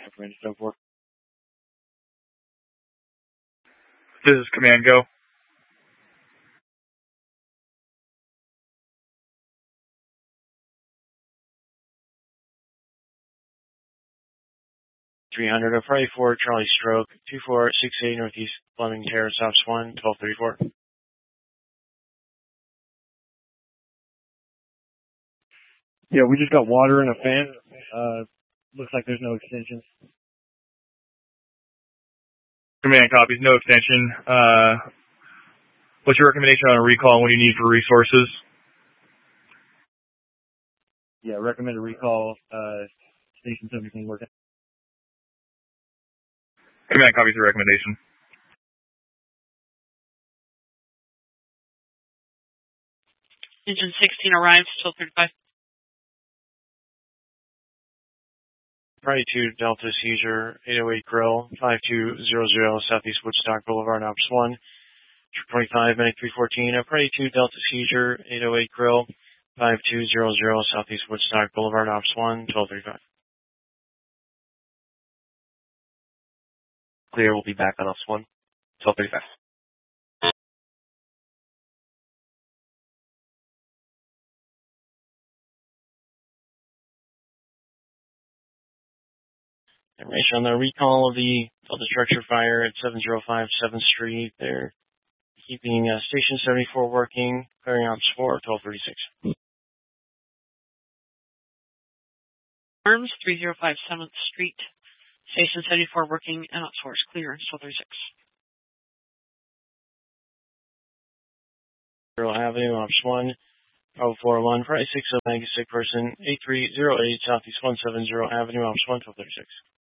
Information so forth. This is Command Go. .300 of Friday 4, Charlie Stroke, 2468 Northeast Fleming Terrace, Ops 1, 1234. Yeah, we just got water and a fan. Looks like there's no extensions. Command copies, no extension. What's your recommendation on a recall and what do you need for resources? Yeah, recommended recall, station 17 working. Command copies the recommendation. Engine 16 arrives, 1235. Friday 2, Delta Seizure, 808 Grill, 5200 Southeast Woodstock Boulevard, Ops 1, 25, Medic 314. Friday 2, Delta Seizure, 808 Grill, 5200 Southeast Woodstock Boulevard, Ops 1, 1235. Clear, we'll be back on Ops 1, 1235. Information on the recall of the Delta structure fire at 705 7th Street. They're keeping Station 74 working, clearing Ops 4, 1236. Arms, 305 7th Street. Station 74 working, and Ops 4 is clear, 1236. Avenue, Ops 1, 1241, Friday 6 of sick person, 8308 Southeast 170 Avenue, Ops 1, 1236.